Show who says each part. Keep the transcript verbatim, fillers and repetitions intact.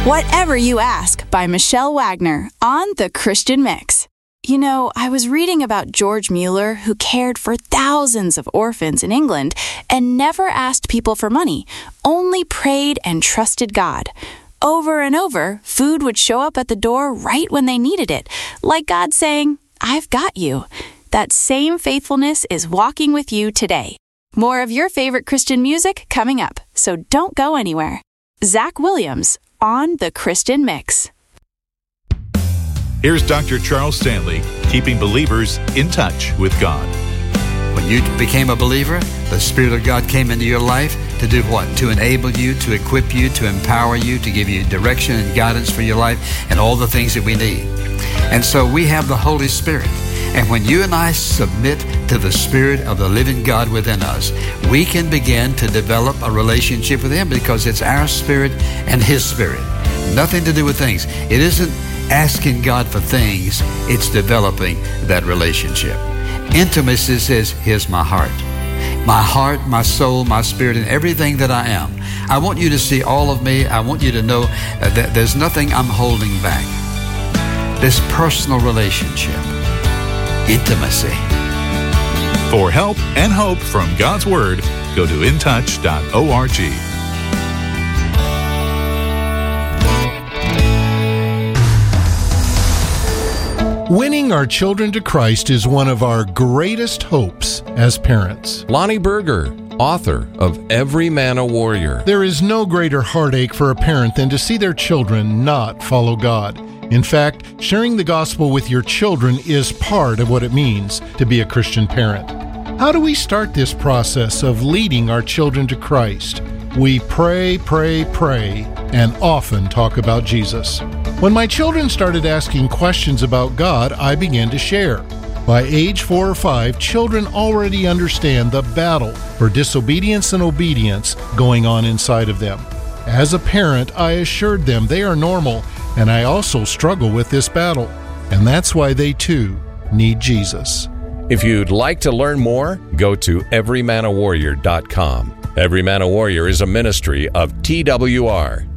Speaker 1: Whatever You Ask by Michelle Wagner on The Christian Mix. You know, I was reading about George Mueller, who cared for thousands of orphans in England and never asked people for money, only prayed and trusted God. Over and over, food would show up at the door right when they needed it, like God saying, "I've got you." That same faithfulness is walking with you today. More of your favorite Christian music coming up, so don't go anywhere. Zach Williams on The Christian Mix.
Speaker 2: Here's Doctor Charles Stanley, keeping believers in touch with God.
Speaker 3: When you became a believer, the Spirit of God came into your life to do what? To enable you, to equip you, to empower you, to give you direction and guidance for your life and all the things that we need. And so we have the Holy Spirit. And when you and I submit to the Spirit of the living God within us, we can begin to develop a relationship with Him because it's our spirit and His Spirit. Nothing to do with things. It isn't asking God for things, it's developing that relationship. Intimacy says, here's my heart. My heart, my soul, my spirit, and everything that I am. I want you to see all of me. I want you to know that there's nothing I'm holding back. This personal relationship. Intimacy.
Speaker 2: For help and hope from God's Word, go to in touch dot org.
Speaker 4: Winning our children to Christ is one of our greatest hopes as parents.
Speaker 5: Lonnie Berger, author of Every Man a Warrior.
Speaker 4: There is no greater heartache for a parent than to see their children not follow God. In fact, sharing the gospel with your children is part of what it means to be a Christian parent. How do we start this process of leading our children to Christ? We pray, pray, pray, and often talk about Jesus. When my children started asking questions about God, I began to share. By age four or five, children already understand the battle for disobedience and obedience going on inside of them. As a parent, I assured them they are normal, and I also struggle with this battle. And that's why they too need Jesus.
Speaker 5: If you'd like to learn more, go to every man a warrior dot com. Every Man a Warrior is a ministry of T W R.